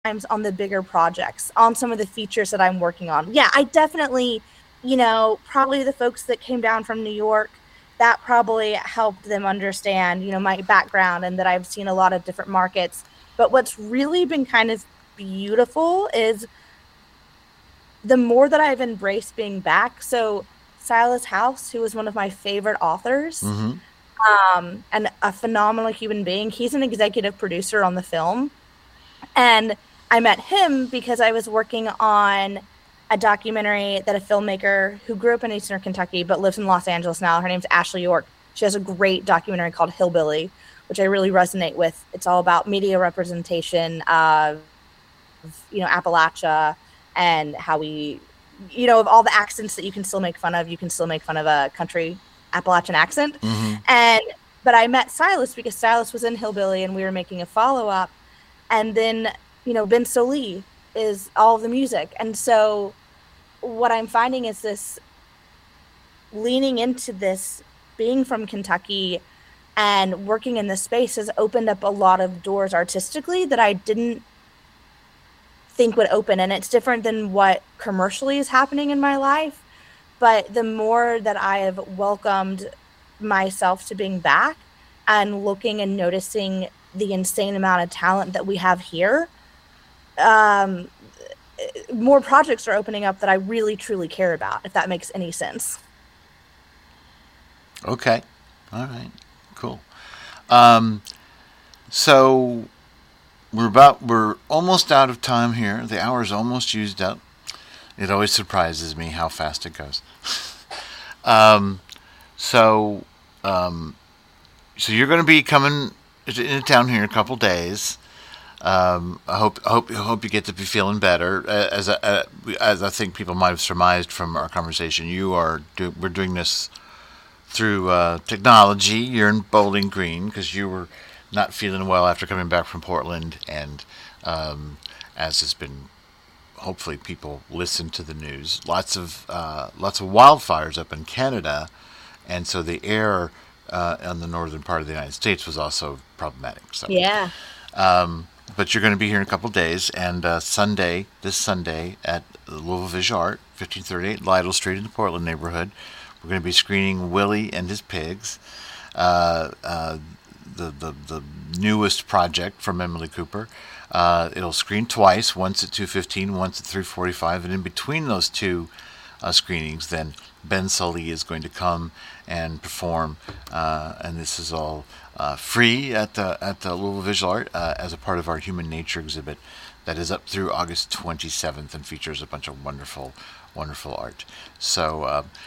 on the bigger projects, on some of the features that I'm working on. Yeah, I definitely, probably the folks that came down from New York, that probably helped them understand, my background and that I've seen a lot of different markets. But what's really been kind of beautiful is the more that I've embraced being back. So Silas House, who was one of my favorite authors, Mm-hmm. and a phenomenal human being, he's an executive producer on the film. And I met him because I was working on a documentary that a filmmaker who grew up in Eastern Kentucky but lives in Los Angeles now. Her name's Ashley York. She has a great documentary called Hillbilly, which I really resonate with. It's all about media representation of, Appalachia, and how we, of all the accents that you can still make fun of, you can still make fun of a country Appalachian accent. Mm-hmm. And but I met Silas because Silas was in Hillbilly and we were making a follow up. And then, Ben Sollee is all of the music. And so what I'm finding is this leaning into this, being from Kentucky and working in this space has opened up a lot of doors artistically that I didn't think would open. And it's different than what commercially is happening in my life. But the more that I have welcomed myself to being back and looking and noticing the insane amount of talent that we have here, um, more projects are opening up that I really truly care about, if that makes any sense. Okay. All right. Cool. Um, so we're almost out of time here. The hour's almost used up. It always surprises me how fast it goes. Um, so um, so you're going to be coming into town here in a couple days. I hope you get to be feeling better. As I think people might have surmised from our conversation, we're doing this through technology. You're in Bowling Green because you were not feeling well after coming back from Portland, and as has been, hopefully people listen to the news. Lots of wildfires up in Canada, and so the air on the northern part of the United States was also problematic. So, Yeah. but you're going to be here in a couple of days, and this Sunday at Louisville Visual Art, 1538 Lytle Street in the Portland neighborhood, we're going to be screening Willie and His Pigs, uh, uh, the newest project from Emily Cooper. It'll screen twice, once at 2:15, once at 3:45, and in between those two screenings, then Ben Sollee is going to come and perform, and this is all free at the Louisville Visual Art as a part of our Human Nature exhibit that is up through August 27th and features a bunch of wonderful art. So,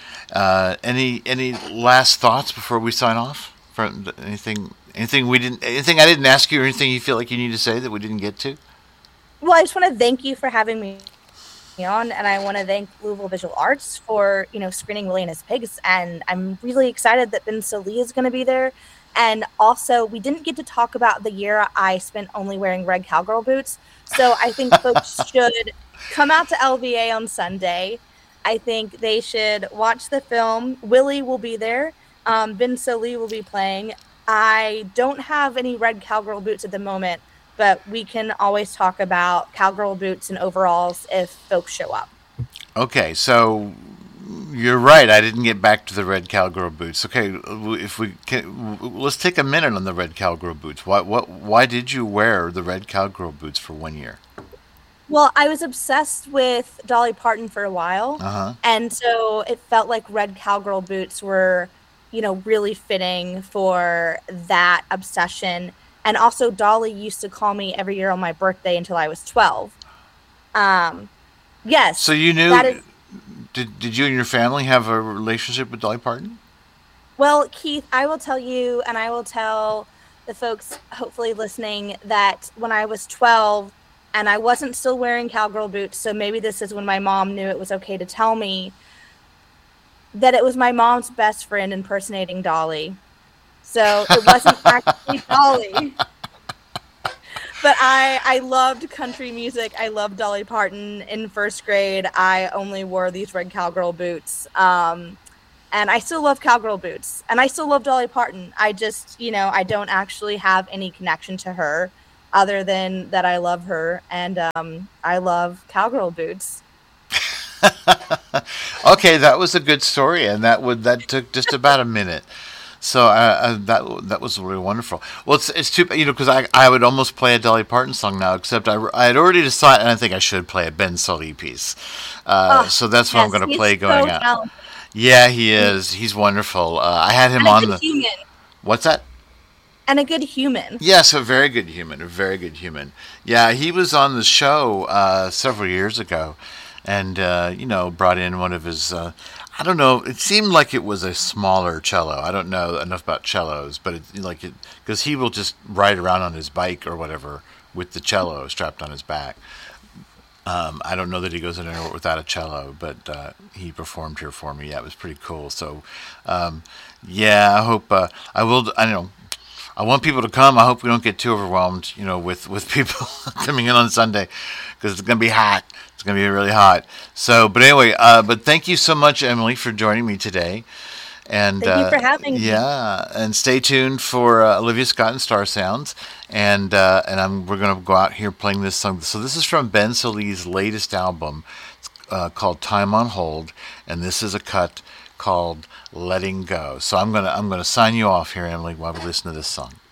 any last thoughts before we sign off? From anything I didn't ask you, or anything you feel like you need to say that we didn't get to? Well, I just want to thank you for having me on, and I want to thank Louisville Visual Arts for, screening Willie and His Pigs. And I'm really excited that Ben Sollee is going to be there. And also, we didn't get to talk about the year I spent only wearing red cowgirl boots. So I think folks should come out to LVA on Sunday. I think they should watch the film. Willie will be there. Ben Sollee will be playing. I don't have any red cowgirl boots at the moment, but we can always talk about cowgirl boots and overalls if folks show up. Okay, so you're right. I didn't get back to the red cowgirl boots. Okay, if we can, let's take a minute on the red cowgirl boots. Why did you wear the red cowgirl boots for 1 year? Well, I was obsessed with Dolly Parton for a while, Uh huh. and so it felt like red cowgirl boots were, really fitting for that obsession. And also, Dolly used to call me every year on my birthday until I was 12. Um, So yes, you that knew? is. Did you and your family have a relationship with Dolly Parton? Well, Keith, I will tell you, and I will tell the folks hopefully listening, that when I was 12 and I wasn't still wearing cowgirl boots, so maybe this is when my mom knew it was okay to tell me that it was my mom's best friend impersonating Dolly. So it wasn't actually Dolly. But I loved country music. I loved Dolly Parton. In first grade, I only wore these red cowgirl boots. And I still love cowgirl boots. And I still love Dolly Parton. I just, I don't actually have any connection to her. other than that I love her and I love cowgirl boots. Okay, that was a good story, and that took just about a minute. So that was really wonderful. Well, it's too, because I would almost play a Dolly Parton song now, except I had already decided, and I think I should play a Ben Sully piece. Oh, So that's what I'm yes, going to he's play so going out. talented Yeah, he is. He's wonderful. I had him and a on good the. human. What's that? And a good human. Yes, a very good human. A very good human. Yeah, he was on the show several years ago, and brought in one of his. I don't know. It seemed like it was a smaller cello. I don't know enough about cellos, but because he will just ride around on his bike or whatever with the cello strapped on his back. I don't know that he goes anywhere without a cello, but he performed here for me. Yeah, it was pretty cool. So, yeah, I hope I will. I know I want people to come. I hope we don't get too overwhelmed, with people coming in on Sunday, because it's going to be hot. It's going to be really hot. So, but anyway, but thank you so much, Emily, for joining me today. And Thank you for having me. yeah, and stay tuned for Olivia Scott and Star Sounds, and we're going to go out here playing this song. So this is from Ben Sully's latest album, called Time on Hold, and this is a cut called Letting Go. So I'm gonna sign you off here, Emily, while we listen to this song.